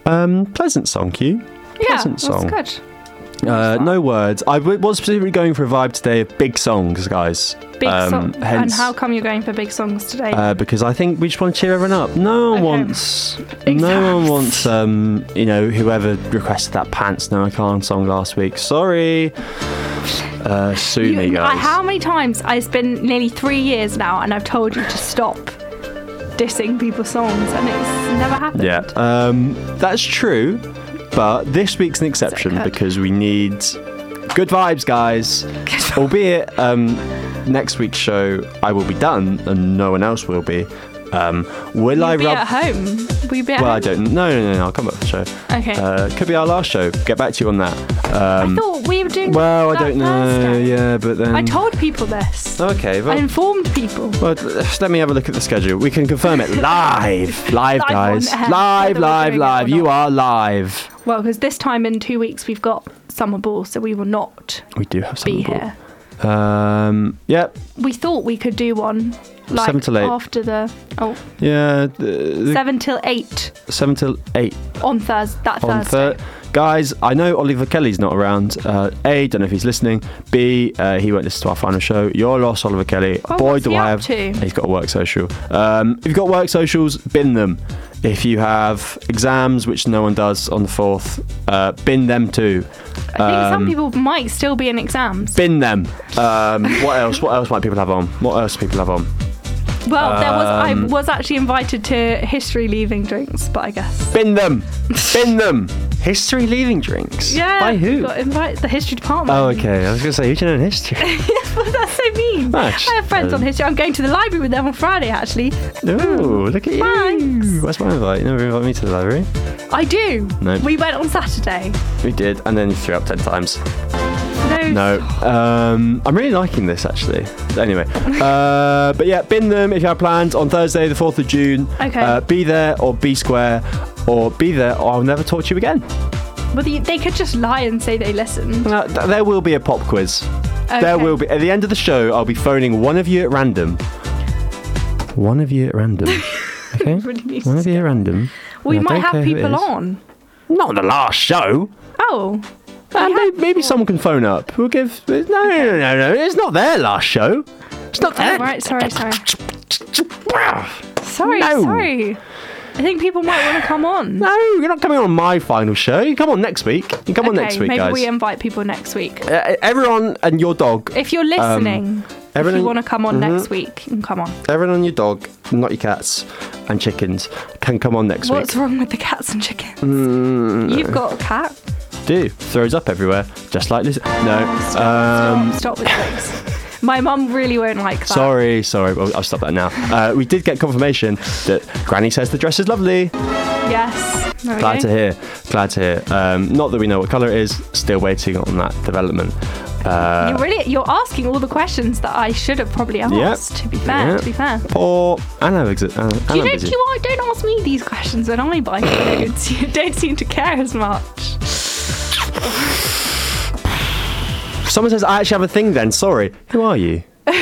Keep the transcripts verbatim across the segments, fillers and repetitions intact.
Um, pleasant song, Q. Yeah, Pleasant song. that's good. Uh, no words. I w- was specifically going for a vibe today of big songs, guys. Big um, song. hence, And how come you're going for big songs today? Uh, because I think we just want to cheer everyone up. No one Okay. wants. Exams. No one wants. Um, you know, whoever requested that Pants No I Can't song last week. Sorry. Uh, sue You- me, guys. I- how many times? It's been nearly three years now, and I've told you to stop dissing people's songs, and it's never happened. Yeah, um, that's true. But this week's an exception good? because we need good vibes, guys. Albeit um, next week's show, I will be done and no one else will be. Um, will You'll I be rub? at home. Will you be at Well, home? I don't. No, no, no, no. I'll come back for the show. Okay. Uh, could be our last show. Get back to you on that. Um, I thought we were doing. well, I that don't know. Thursday. Yeah, but then. I told people this. Okay. I Well, informed people. well, let me have a look at the schedule. We can confirm it live, live, Live guys, on air, live, whether we're live, doing it live. or You not. are live. Well, because this time in two weeks we've got summer ball, so we will not We do have some. be here. Um. Yep. We thought we could do one like Seven till eight. after the oh Yeah. The, the seven till eight seven till eight on Thursday. That on Thursday. Thur- Guys, I know Oliver Kelly's not around. Uh, A, don't know if he's listening. B, uh, he won't listen to our final show. You're lost, Oliver Kelly. Oh, Boy, what's do he I up have. to? He's got a work social. Um, if you've got work socials, bin them. If you have exams, which no one does on the fourth, uh, bin them too. I think some Um, people might still be in exams. Bin them. Um, what else? What else might people have on? What else do people have on? Well, there was I um, was actually invited to history leaving drinks, but I guess Bin them. Bin them. History leaving drinks. yeah. By who? Got invited the history department. Oh, okay. I was going to say, who do you know in history? Well, that's so mean. Nice. I have friends on history. I'm going to the library with them on Friday, actually. Ooh, look at you. Thanks. Where's my invite? You never invite me to the library. I do. No. We went on Saturday. We did, and then you threw up ten times. No. No. Um, I'm really liking this, actually. Anyway. Uh, but yeah, bin them if you have plans on Thursday, the fourth of June. Okay. Uh, be there or be square, or be there or I'll never talk to you again. Well, they, they could just lie and say they listened. Uh, th- there will be a pop quiz. Okay. There will be. At the end of the show, I'll be phoning one of you at random. One of you at random. Okay? Really needs One to of you at random. We And I might don't have care who it people is. on. Not on the last show. Oh. Uh, We maybe, have maybe before. someone can phone up. We'll give. No, no, no, no, no. It's not their last show. It's not Oh, their. right, sorry, sorry. Sorry, No. sorry. I think people might want to come on. No, you're not coming on my final show. You come on next week. You come on Okay, next week, maybe guys. we invite people next week. Uh, everyone and your dog. If you're listening, if Um, everyone- you want to come on Mhm. next week, you can come on. Everyone and your dog, not your cats and chickens, can come on next What's week. wrong with the cats and chickens? Mm, You've got a cat. do throws up everywhere, just like this. No. Stop, Um, stop, stop with this. My mum really won't like that. Sorry, sorry. Well, I'll stop that now. Uh, we did get confirmation that Granny says the dress is lovely. Yes. There we Glad go. to hear. Glad to hear. Um, not that we know what colour it is. Still waiting on that development. Uh, You're really you're asking all the questions that I should have probably asked. Yep. To be fair, Yep. to be fair. Poor Anna. Exi- Anna, You Anna don't, busy. you are, don't ask me these questions when I buy clothes. You don't seem to care as much. Someone says I actually have a thing. Then sorry. Who are you?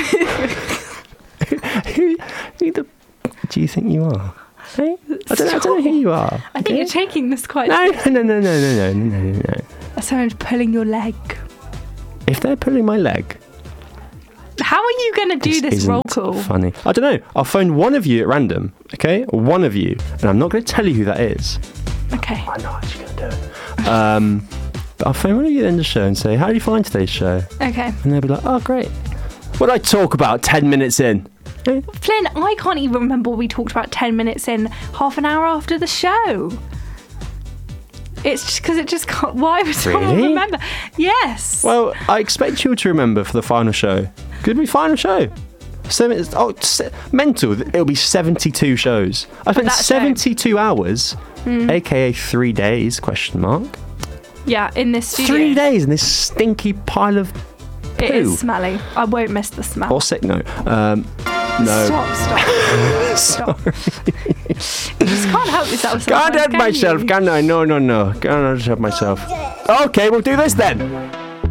who, who the do you think you are? Hey? I don't know. I don't know who you are. I think you're taking this quite. No, no, no, no, no, no, no, no, no. Someone's pulling your leg. If they're pulling my leg, How are you going to do this isn't roll call? funny. I don't know. I'll phone one of you at random. Okay, one of you, and I'm not going to tell you who that is. Okay. I'm not actually going to do it. Um, but I'll phone one of you at the end of the show and say, "How do you find today's show?" Okay. And they'll be like, "Oh, great. What did I talk about ten minutes in?" Flynn, I can't even remember what we talked about ten minutes in, half an hour after the show. It's just because it just can't. Why would someone Really? remember? Yes. Well, I expect you to remember for the final show. Could be final show. Seven, oh, se- mental. It'll be seventy-two shows. I spent that show. seventy-two hours, aka three days? Question mark. yeah, in this studio. Three days in this stinky pile of It poo. is smelly. I won't miss the smell. Or sick note. Um, no. Stop, stop. Stop. You just can't help yourself. Can't sometimes, help can myself, you? can I? No, no, no. Can't help myself. Okay, we'll do this then.